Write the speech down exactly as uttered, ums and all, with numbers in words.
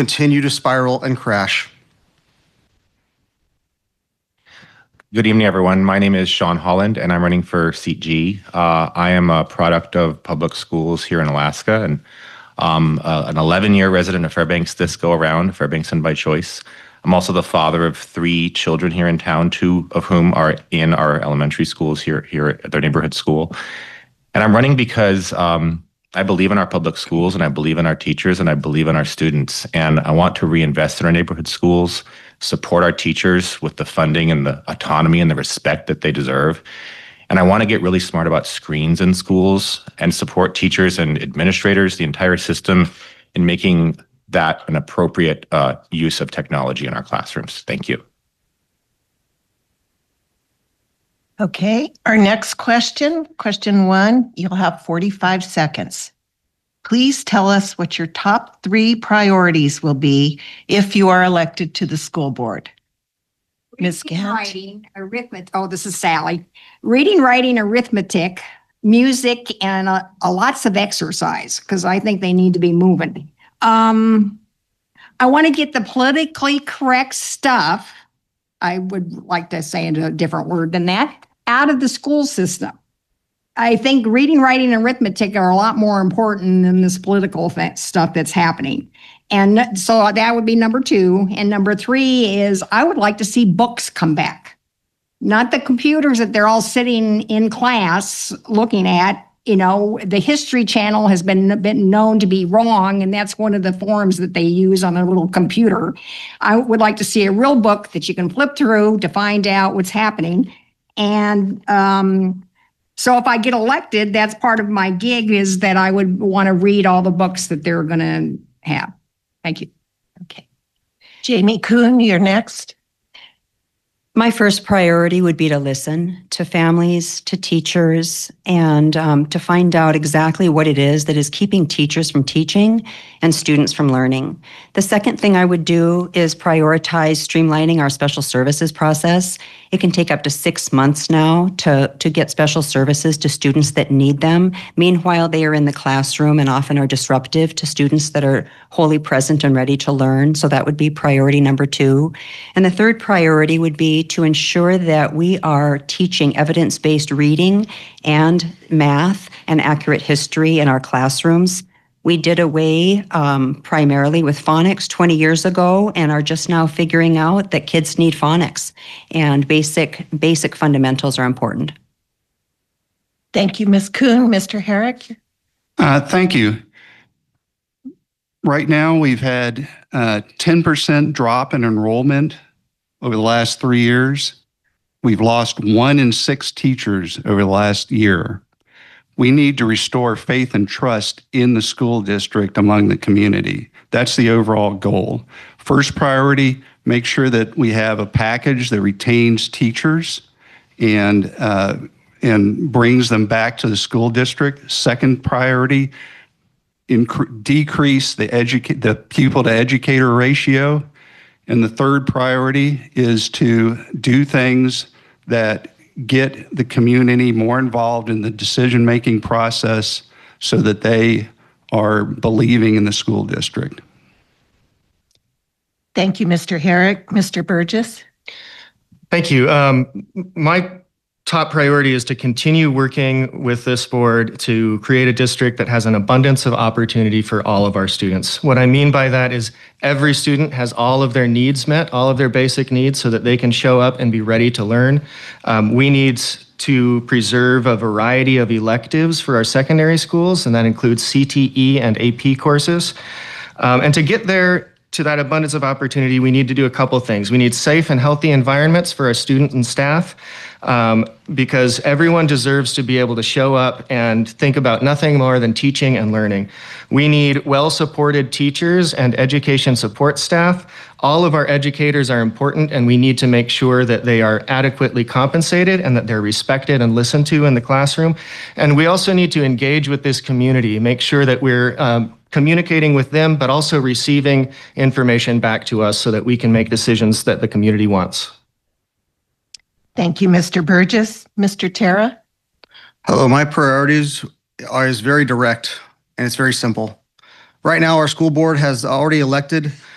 continue to spiral and crash. Good evening, everyone. My name is Sean Holland, and I'm running for seat G. Uh, I am a product of public schools here in Alaska, and um, uh, an eleven-year resident of Fairbanks this go-around, Fairbankson by choice. I'm also the father of three children here in town, two of whom are in our elementary schools here, here at their neighborhood school. And I'm running because um, I believe in our public schools, and I believe in our teachers, and I believe in our students. And I want to reinvest in our neighborhood schools, support our teachers with the funding and the autonomy and the respect that they deserve. And I want to get really smart about screens in schools and support teachers and administrators, the entire system, in making that an appropriate uh, use of technology in our classrooms. Thank you. Okay, our next question, question one, you'll have forty-five seconds. Please tell us what your top three priorities will be if you are elected to the school board. Miz Reading, Gant? writing, arithmetic. Oh, this is Sally. Reading, writing, arithmetic, music, and uh, uh, lots of exercise, because I think they need to be moving. Um, I want to get the politically correct stuff, I would like to say in a different word than that, out of the school system. I think reading, writing, and arithmetic are a lot more important than this political th- stuff that's happening. And so that would be number two. And number three is I would like to see books come back. Not the computers that they're all sitting in class looking at. You know, the History Channel has been, been known to be wrong, and that's one of the forms that they use on a little computer. I would like to see a real book that you can flip through to find out what's happening. And um, so if I get elected, that's part of my gig, is that I would want to read all the books that they're going to have. Thank you. Okay. Jamie Kuhn, you're next. My first priority would be to listen to families, to teachers, and um, to find out exactly what it is that is keeping teachers from teaching and students from learning. The second thing I would do is prioritize streamlining our special services process. It can take up to six months now to, to get special services to students that need them. Meanwhile, they are in the classroom and often are disruptive to students that are wholly present and ready to learn. So that would be priority number two. And the third priority would be to ensure that we are teaching evidence-based reading and math and accurate history in our classrooms. We did away um, primarily with phonics twenty years ago and are just now figuring out that kids need phonics, and basic basic fundamentals are important. Thank you, Miz Kuhn. Mister Herrick? Uh, thank you. Right now, we've had a ten percent drop in enrollment over the last three years. We've lost one in six teachers over the last year. We need to restore faith and trust in the school district among the community. That's the overall goal. First priority, make sure that we have a package that retains teachers and, uh, and brings them back to the school district. Second priority, incre- decrease the, educa- the pupil to educator ratio. And the third priority is to do things that get the community more involved in the decision-making process so that they are believing in the school district. Thank you, Mister Herrick. Mister Burgess? Thank you. Um, my top priority is to continue working with this board to create a district that has an abundance of opportunity for all of our students. What I mean by that is every student has all of their needs met, all of their basic needs, so that they can show up and be ready to learn. Um, we need to preserve a variety of electives for our secondary schools, and that includes C T E and A P courses. Um, and to get there, to that abundance of opportunity, we need to do a couple things. We need safe and healthy environments for our students and staff, um, because everyone deserves to be able to show up and think about nothing more than teaching and learning. We need well-supported teachers and education support staff. All of our educators are important, and we need to make sure that they are adequately compensated and that they're respected and listened to in the classroom. And we also need to engage with this community, make sure that we're um, communicating with them, but also receiving information back to us so that we can make decisions that the community wants. Thank you, Mister Burgess. Mister Terra? Hello, my priorities are is very direct and it's very simple. Right now, our school board has already elected